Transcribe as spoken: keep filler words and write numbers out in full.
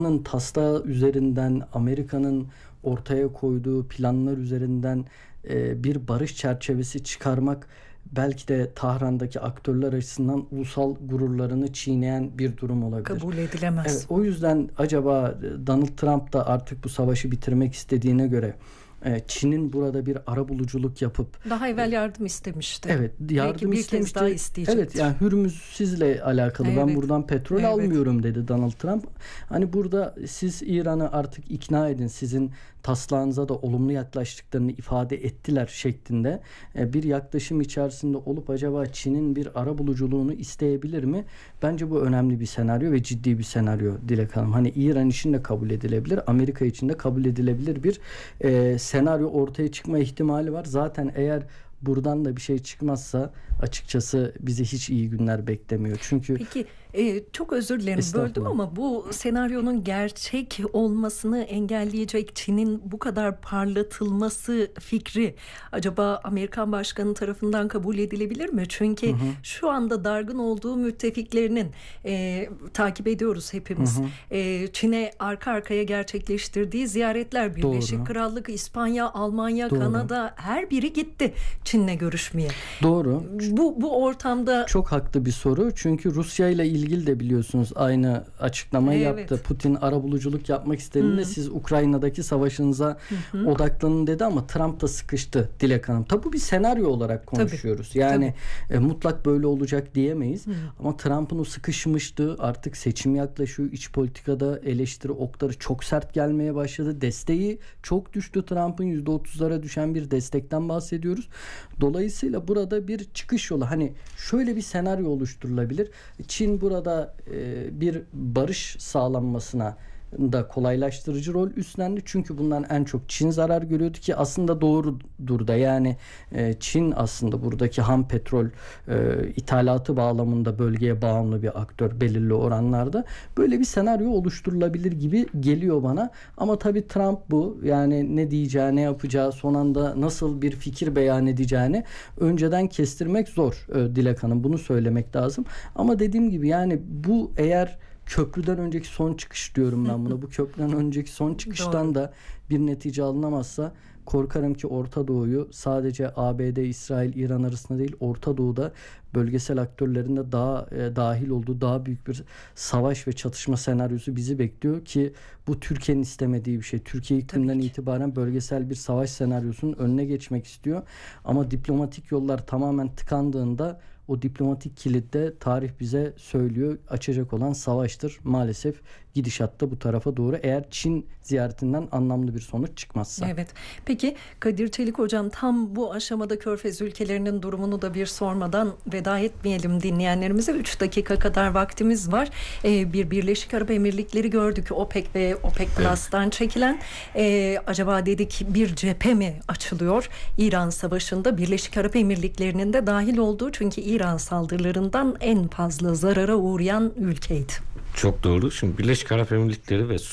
taslağı üzerinden, Amerika'nın ortaya koyduğu planlar üzerinden e, bir barış çerçevesi çıkarmak belki de Tahran'daki aktörler açısından ulusal gururlarını çiğneyen bir durum olabilir. Kabul Evet, edilemez. o yüzden acaba Donald Trump da artık bu savaşı bitirmek istediğine göre e, Çin'in burada bir arabuluculuk yapıp Daha evvel yardım istemişti. evet yardım Belki bir istemişti. kez daha isteyecektir. Evet, yani Hürmüz'le alakalı ben Evet. buradan petrol Evet. almıyorum dedi Donald Trump. Hani burada siz İran'ı artık ikna edin, sizin taslağınıza da olumlu yaklaştıklarını ifade ettiler şeklinde e, bir yaklaşım içerisinde olup acaba Çin'in bir arabuluculuğunu isteyebilir mi? Bence bu önemli bir senaryo ve ciddi bir senaryo Dilek Hanım. Hani İran için de kabul edilebilir, Amerika için de kabul edilebilir bir e, senaryo ortaya çıkma ihtimali var. Zaten eğer buradan da bir şey çıkmazsa açıkçası bizi hiç iyi günler beklemiyor. Çünkü Peki e, çok özür dilerim böldüm ama bu senaryonun gerçek olmasını engelleyecek Çin'in bu kadar parlatılması fikri acaba Amerikan başkanı tarafından kabul edilebilir mi? Çünkü hı hı. şu anda dargın olduğu müttefiklerinin e, takip ediyoruz hepimiz. Hı hı. E, Çin'e arka arkaya gerçekleştirdiği ziyaretler, Birleşik Doğru. Krallık, İspanya, Almanya, Doğru. Kanada, her biri gitti Çin'le görüşmeye. Doğru. Bu bu ortamda çok haklı bir soru. Çünkü Rusya ile ilgili de biliyorsunuz aynı açıklamayı evet. yaptı. Putin arabuluculuk yapmak istediğinde siz Ukrayna'daki savaşınıza Hı-hı. odaklanın dedi ama Trump da sıkıştı Dilek Hanım. Tabii bu bir senaryo olarak konuşuyoruz. Tabii. Yani Tabii. E, mutlak böyle olacak diyemeyiz. Hı. Ama Trump'ın o sıkışmıştı. Artık seçim yaklaşıyor. İç politikada eleştiri okları çok sert gelmeye başladı. Desteği çok düştü Trump'ın. yüzde otuzlara düşen bir destekten bahsediyoruz. Dolayısıyla burada bir çıkış yolu. Hani şöyle bir senaryo oluşturulabilir. Çin burada e, bir barış sağlanmasına da kolaylaştırıcı rol üstlendi. Çünkü bundan en çok Çin zarar görüyordu ki aslında doğrudur da yani e, Çin aslında buradaki ham petrol e, ithalatı bağlamında bölgeye bağımlı bir aktör belirli oranlarda. Böyle bir senaryo oluşturulabilir gibi geliyor bana. Ama tabii Trump bu. Yani ne diyeceği, ne yapacağı, son anda nasıl bir fikir beyan edeceğini önceden kestirmek zor e, Dilek Hanım. Bunu söylemek lazım. Ama dediğim gibi yani bu eğer köprüden önceki son çıkış diyorum ben buna. Bu köprüden önceki son çıkıştan Doğru. da bir netice alınamazsa korkarım ki Orta Doğu'yu sadece A B D, İsrail, İran arasında değil Orta Doğu'da bölgesel aktörlerin de daha e, dahil olduğu daha büyük bir savaş ve çatışma senaryosu bizi bekliyor ki bu Türkiye'nin istemediği bir şey. Türkiye ilk günden itibaren bölgesel bir savaş senaryosunun önüne geçmek istiyor. Ama diplomatik yollar tamamen tıkandığında o diplomatik kilitte tarih bize söylüyor açacak olan savaştır. Maalesef gidişatta bu tarafa doğru eğer Çin ziyaretinden anlamlı bir sonuç çıkmazsa. Evet. Peki Kadir Çelik hocam tam bu aşamada Körfez ülkelerinin durumunu da bir sormadan veda etmeyelim dinleyenlerimize. üç dakika kadar vaktimiz var. Ee, bir Birleşik Arap Emirlikleri gördük. OPEC ve OPEC Plus'tan evet. çekilen. Ee, acaba dedik bir cephe mi açılıyor? İran Savaşı'nda Birleşik Arap Emirlikleri'nin de dahil olduğu çünkü İran saldırılarından en fazla zarara uğrayan ülkeydi. Çok doğru. Şimdi Birleşik Arap Emirlikleri ve